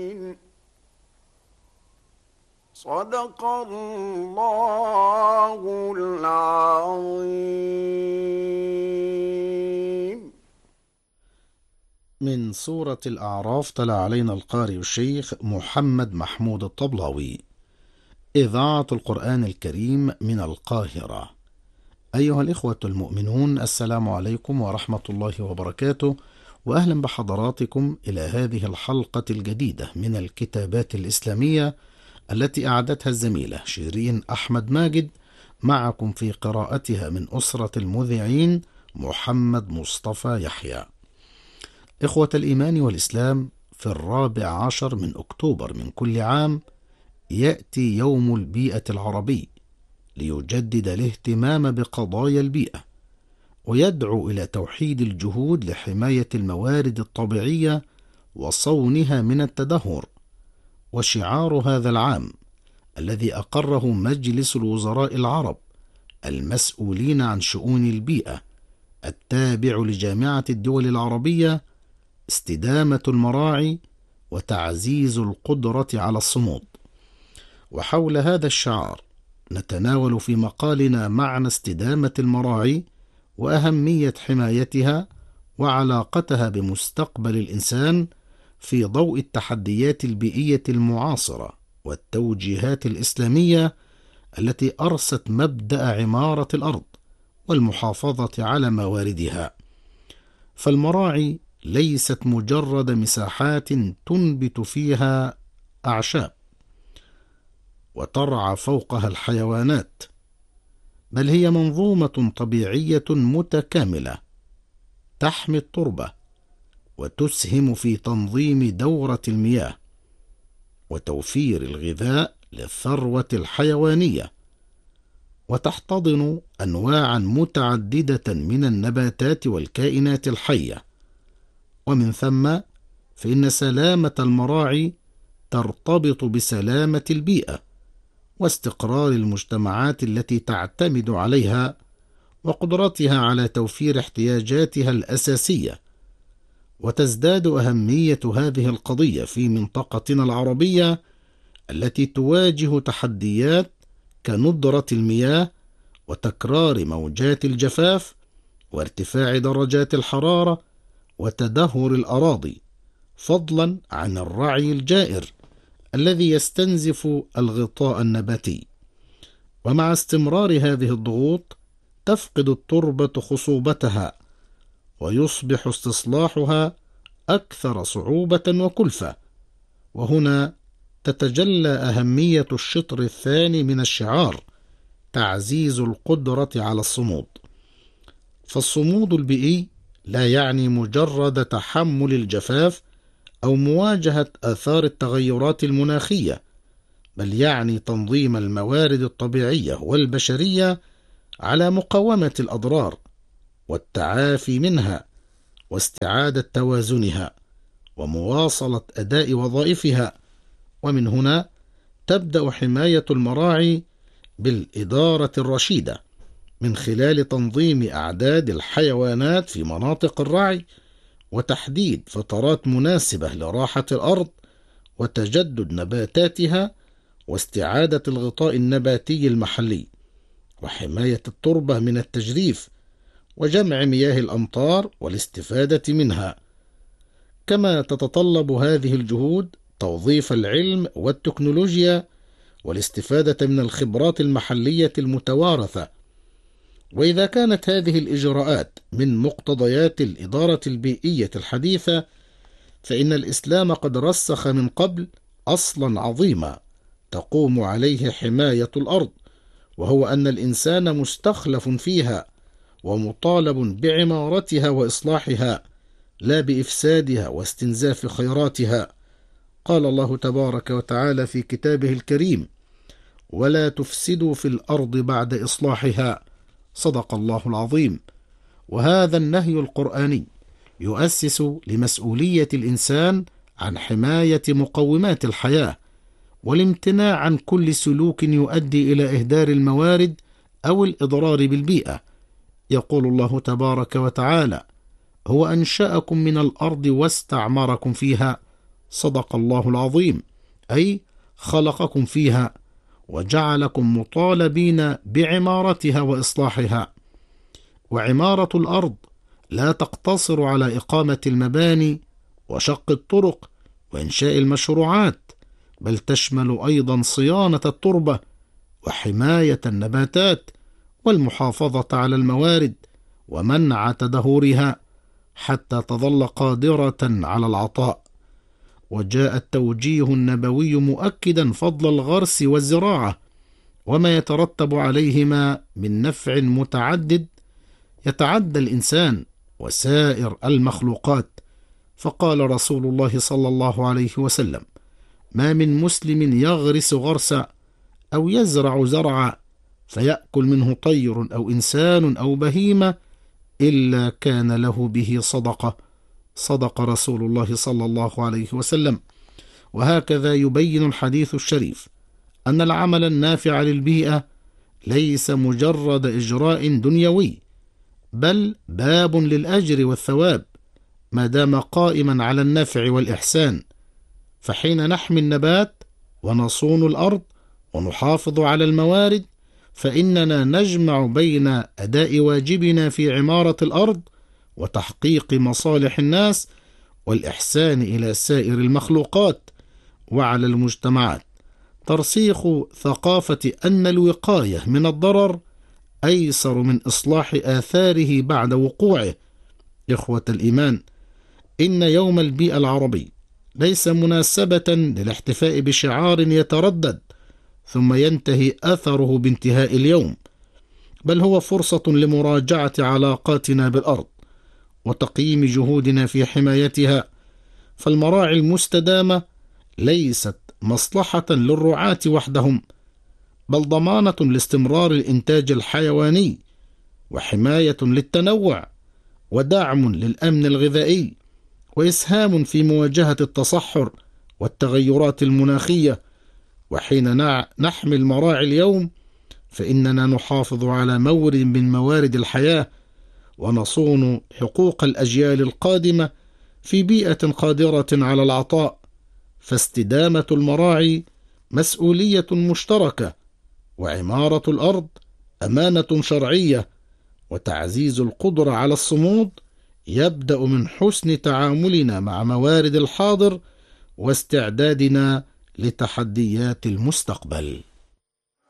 صدق الله العظيم. من سورة الأعراف تلا علينا القارئ الشيخ محمد محمود الطبلاوي. إذاعة القرآن الكريم من القاهرة. أيها الإخوة المؤمنون، السلام عليكم ورحمة الله وبركاته، وأهلا بحضراتكم إلى هذه الحلقة الجديدة من الكتابات الإسلامية التي أعدتها الزميلة شيرين أحمد ماجد، معكم في قراءتها من أسرة المذيعين محمد مصطفى يحيى. إخوة الإيمان والإسلام، في 14 من أكتوبر من كل عام يأتي يوم البيئة العربي ليجدد الاهتمام بقضايا البيئة، ويدعو إلى توحيد الجهود لحماية الموارد الطبيعية وصونها من التدهور. وشعار هذا العام الذي أقره مجلس الوزراء العرب المسؤولين عن شؤون البيئة التابع لجامعة الدول العربية استدامة المراعي وتعزيز القدرة على الصمود. وحول هذا الشعار نتناول في مقالنا معنى استدامة المراعي وأهمية حمايتها وعلاقتها بمستقبل الإنسان في ضوء التحديات البيئية المعاصرة والتوجيهات الإسلامية التي أرست مبدأ عمارة الأرض والمحافظة على مواردها. فالمراعي ليست مجرد مساحات تنبت فيها أعشاب وترعى فوقها الحيوانات، بل هي منظومة طبيعية متكاملة تحمي التربة وتسهم في تنظيم دورة المياه وتوفير الغذاء للثروة الحيوانية، وتحتضن أنواعا متعددة من النباتات والكائنات الحية. ومن ثم فإن سلامة المراعي ترتبط بسلامة البيئة واستقرار المجتمعات التي تعتمد عليها وقدرتها على توفير احتياجاتها الأساسية. وتزداد أهمية هذه القضية في منطقتنا العربية التي تواجه تحديات كندرة المياه وتكرار موجات الجفاف وارتفاع درجات الحرارة وتدهور الأراضي، فضلا عن الرعي الجائر الذي يستنزف الغطاء النباتي. ومع استمرار هذه الضغوط تفقد التربة خصوبتها ويصبح استصلاحها أكثر صعوبة وكلفة. وهنا تتجلى أهمية الشطر الثاني من الشعار، تعزيز القدرة على الصمود. فالصمود البيئي لا يعني مجرد تحمل الجفاف أو مواجهة آثار التغيرات المناخية، بل يعني تنظيم الموارد الطبيعية والبشرية على مقاومة الأضرار والتعافي منها واستعادة توازنها ومواصلة أداء وظائفها. ومن هنا تبدأ حماية المراعي بالإدارة الرشيدة من خلال تنظيم أعداد الحيوانات في مناطق الرعي وتحديد فترات مناسبة لراحة الأرض وتجدد نباتاتها واستعادة الغطاء النباتي المحلي وحماية التربة من التجريف وجمع مياه الأمطار والاستفادة منها. كما تتطلب هذه الجهود توظيف العلم والتكنولوجيا والاستفادة من الخبرات المحلية المتوارثة. وإذا كانت هذه الإجراءات من مقتضيات الإدارة البيئية الحديثة، فإن الإسلام قد رسخ من قبل أصلا عظيما تقوم عليه حماية الأرض، وهو أن الإنسان مستخلف فيها ومطالب بعمارتها وإصلاحها لا بإفسادها واستنزاف خيراتها. قال الله تبارك وتعالى في كتابه الكريم: ولا تفسدوا في الأرض بعد إصلاحها. صدق الله العظيم. وهذا النهي القرآني يؤسس لمسؤولية الإنسان عن حماية مقومات الحياة والامتناع عن كل سلوك يؤدي إلى إهدار الموارد أو الإضرار بالبيئة. يقول الله تبارك وتعالى: هو أنشأكم من الأرض واستعمركم فيها. صدق الله العظيم، أي خلقكم فيها وجعلكم مطالبين بعمارتها وإصلاحها. وعمارة الأرض لا تقتصر على إقامة المباني وشق الطرق وإنشاء المشروعات، بل تشمل أيضا صيانة التربة وحماية النباتات والمحافظة على الموارد ومنع تدهورها حتى تظل قادرة على العطاء. وجاء التوجيه النبوي مؤكدا فضل الغرس والزراعة وما يترتب عليهما من نفع متعدد يتعدى الإنسان وسائر المخلوقات. فقال رسول الله صلى الله عليه وسلم: ما من مسلم يغرس غرسا أو يزرع زرعا فيأكل منه طير أو إنسان أو بهيمة إلا كان له به صدقة. صدق رسول الله صلى الله عليه وسلم. وهكذا يبين الحديث الشريف أن العمل النافع للبيئة ليس مجرد إجراء دنيوي، بل باب للأجر والثواب ما دام قائما على النفع والإحسان. فحين نحمي النبات ونصون الأرض ونحافظ على الموارد، فإننا نجمع بين أداء واجبنا في عمارة الأرض وتحقيق مصالح الناس والإحسان إلى سائر المخلوقات. وعلى المجتمعات ترسيخ ثقافة أن الوقاية من الضرر أيسر من إصلاح آثاره بعد وقوعه. إخوة الإيمان، إن يوم البيئة العربي ليس مناسبة للاحتفاء بشعار يتردد ثم ينتهي أثره بانتهاء اليوم، بل هو فرصة لمراجعة علاقاتنا بالأرض وتقييم جهودنا في حمايتها. فالمراعي المستدامة ليست مصلحة للرعاة وحدهم، بل ضمانة لاستمرار الإنتاج الحيواني وحماية للتنوع ودعم للأمن الغذائي وإسهام في مواجهة التصحر والتغيرات المناخية. وحين نحمي المراعي اليوم فإننا نحافظ على مورد من موارد الحياة ونصون حقوق الأجيال القادمة في بيئة قادرة على العطاء. فاستدامة المراعي مسؤولية مشتركة، وعمارة الأرض أمانة شرعية، وتعزيز القدرة على الصمود يبدأ من حسن تعاملنا مع موارد الحاضر واستعدادنا لتحديات المستقبل.